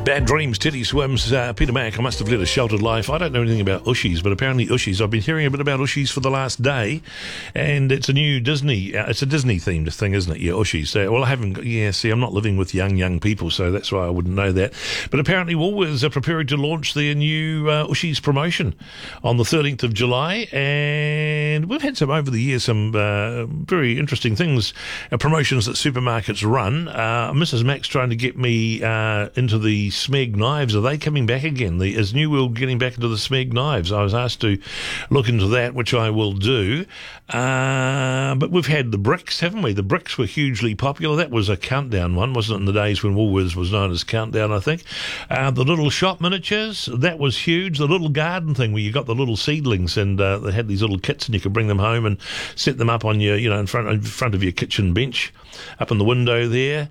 Bad Dreams, Teddy Swims, Peter Mack, I must have led a sheltered life. I don't know anything about Ushies, but apparently Ushies, I've been hearing a bit about Ushies for the last day, and it's a new Disney, it's a Disney-themed thing, isn't it? Yeah, Ushies. So, well, I'm not living with young people, so that's why I wouldn't know that. But apparently Woolworths are preparing to launch their new Ushies promotion on the 13th of July, and we've had over the years, some very interesting things, promotions that supermarkets run. Mrs. Mack's trying to get me into the Smeg knives. Are they coming back again? Is New World getting back into the Smeg knives? I was asked to look into that, which I will do. But we've had the bricks, haven't we? The bricks were hugely popular. That was a Countdown one, wasn't it, in the days when Woolworths was known as Countdown, I think. The little shop miniatures, that was huge. The little garden thing where you got the little seedlings and they had these little kits and you could bring them home and set them up on your, in front of your kitchen bench, up in the window there.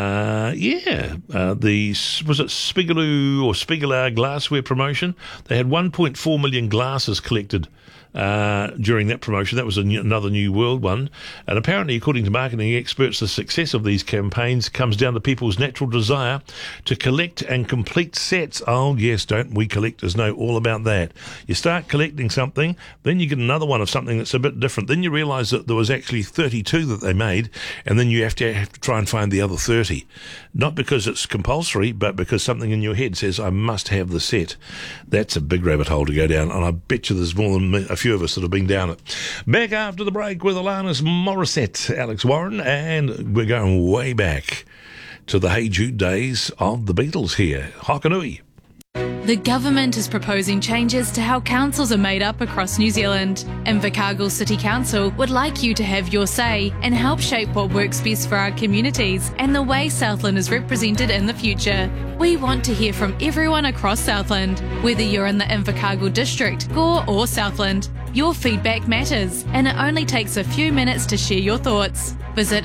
Was it Spiegeloo or Spiegelar glassware promotion? They had 1.4 million glasses collected during that promotion. That was another New World one. And apparently, according to marketing experts, the success of these campaigns comes down to people's natural desire to collect and complete sets. Oh, yes, don't we collectors know all about that? You start collecting something, then you get another one of something that's a bit different. Then you realise that there was actually 32 that they made, and then you have to try and find the other 30. Not because it's compulsory, but because something in your head says, I must have the set. That's a big rabbit hole to go down, and I bet you there's more than a few of us that have been down it. Back after the break with Alanis Morissette, Alex Warren, and we're going way back to the Hey Jude days of the Beatles here. Hokanui. The government is proposing changes to how councils are made up across New Zealand. Invercargill City Council would like you to have your say and help shape what works best for our communities and the way Southland is represented in the future. We want to hear from everyone across Southland, whether you're in the Invercargill District, Gore or Southland. Your feedback matters, and it only takes a few minutes to share your thoughts. Visit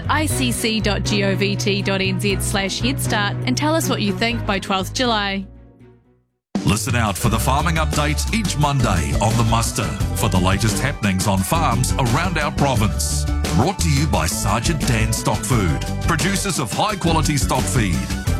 icc.govt.nz/headstart and tell us what you think by 12th July. Listen out for the farming updates each Monday on The Muster for the latest happenings on farms around our province. Brought to you by Sergeant Dan Stock Food, producers of high quality stock feed.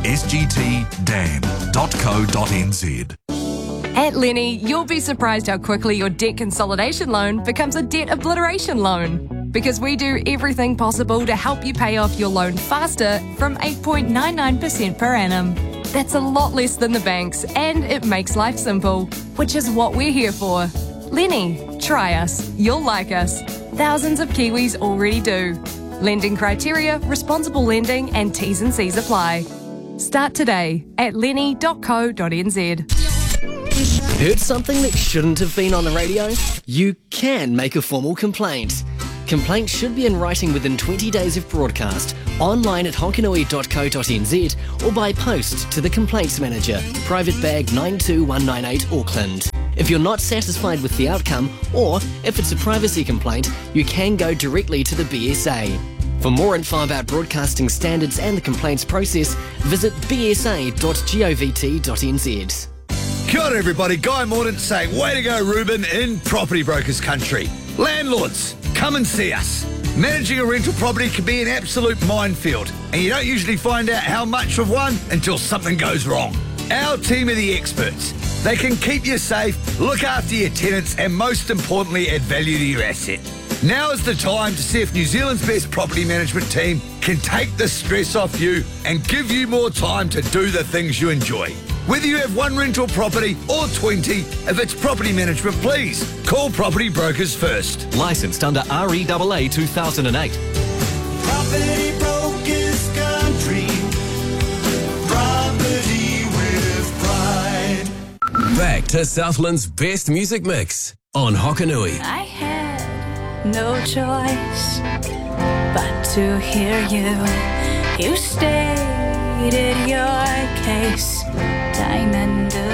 sgtdan.co.nz. At Lenny, you'll be surprised how quickly your debt consolidation loan becomes a debt obliteration loan. Because we do everything possible to help you pay off your loan faster from 8.99% per annum. That's a lot less than the banks, and it makes life simple, which is what we're here for. Lenny, try us. You'll like us. Thousands of Kiwis already do. Lending criteria, responsible lending, and T's and C's apply. Start today at lenny.co.nz. Heard something that shouldn't have been on the radio? You can make a formal complaint. Complaints should be in writing within 20 days of broadcast, online at honkanui.co.nz or by post to the Complaints Manager, Private Bag 92198 Auckland. If you're not satisfied with the outcome, or if it's a privacy complaint, you can go directly to the BSA. For more info about broadcasting standards and the complaints process, visit bsa.govt.nz. Kia ora everybody, Guy Mordaunt saying, way to go Ruben in Property Brokers Country. Landlords, come and see us. Managing a rental property can be an absolute minefield, and you don't usually find out how much of one until something goes wrong. Our team are the experts. They can keep you safe, look after your tenants, and most importantly, add value to your asset. Now is the time to see if New Zealand's best property management team can take the stress off you and give you more time to do the things you enjoy. Whether you have one rental property or 20, if it's property management, please call Property Brokers first. Licensed under REAA 2008. Property Brokers Country. Property with pride. Back to Southland's best music mix on Hokanui. I had no choice but to hear you. You stated your case time and